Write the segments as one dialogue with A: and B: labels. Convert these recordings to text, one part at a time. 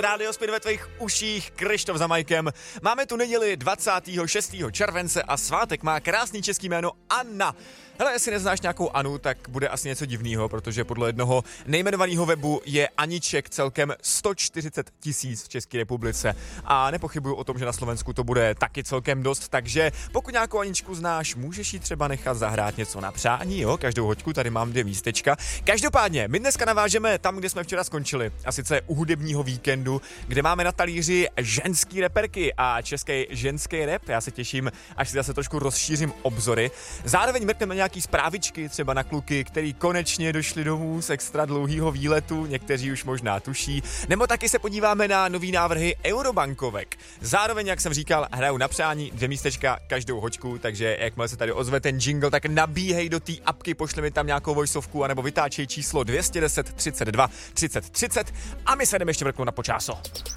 A: Radio Spin ve tvých uších, Krištof za majkem. Máme tu neděli 26. července a svátek má krásný český jméno Anna. Hele, jestli neznáš nějakou Anu, tak bude asi něco divného, protože podle jednoho nejmenovaného webu je Aniček celkem 140 000 v České republice. A nepochybuju o tom, že na Slovensku to bude taky celkem dost, takže pokud nějakou Aničku znáš, můžeš jí třeba nechat zahrát něco na přání, jo? Každou hoďku, tady mám 2 místečka. Každopádně, my dneska navážeme tam, kde jsme včera skončili, a sice u hudebního víkendu, kde máme na talíři ženský reperky a český ženský rap. Já se těším, až si zase trošku rozšířím obzory. Zároveň mrkneme nějaký zprávičky třeba na kluky, který konečně došli domů z extra dlouhýho výletu, někteří už možná tuší, nebo taky se podíváme na nový návrhy eurobankovek. Zároveň, jak jsem říkal, hraju na přání 2 místečka každou hoďku, takže jakmile se tady ozve ten jingle, tak nabíhej do té apky, pošli mi tam nějakou voiceovku, anebo vytáčej číslo 210 32 30 30 a my se jdeme ještě mrknout na počaso.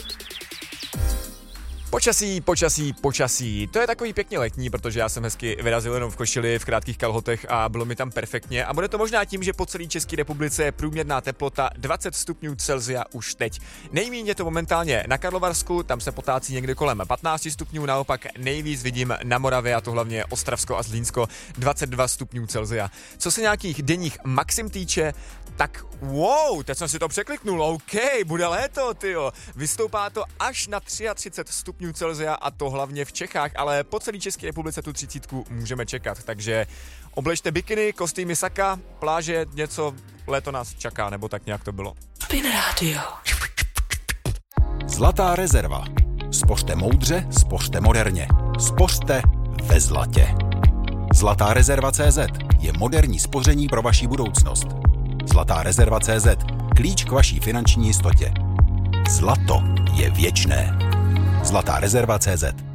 A: Počasí. To je takový pěkně letní, protože já jsem hezky vyrazil jenom v košili, v krátkých kalhotech a bylo mi tam perfektně. A bude to možná tím, že po celé České republice je průměrná teplota 20 stupňů Celsia už teď. Nejméně je to momentálně na Karlovarsku, tam se potácí někde kolem 15 stupňů, naopak nejvíc vidím na Moravě, a to hlavně Ostravsko a Zlínsko, 22 stupňů Celsia. Co se nějakých denních maxim týče, tak wow, teď jsem si to překliknul, OK, bude léto, tyjo. Vystoupá to až na 33 stupňů Celsia a to hlavně v Čechách, ale po celé České republice tu 30 můžeme čekat, takže obležte bikiny, kostýmy saka, pláže, něco, léto nás čaká, nebo tak nějak to bylo.
B: Spin Radio.
C: Zlatá rezerva. Spořte moudře, spořte moderně. Spořte ve zlatě. Zlatá rezerva.cz je moderní spoření pro vaši budoucnost. Zlatá rezerva.cz. Klíč k vaší finanční jistotě. Zlato je věčné. Zlatá rezerva.cz